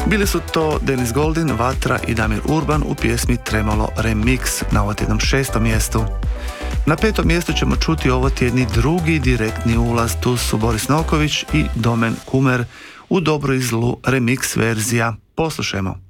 Bili su to Denis Goldin, Vatra i Damir Urban u pjesmi Tremolo Remix na ovotjednom 6. mjestu. Na 5. mjestu ćemo čuti ovotjedni drugi direktni ulaz, tu su Boris Noković i Domen Kumer u Dobro i zlu remix verzija. Poslušajmo.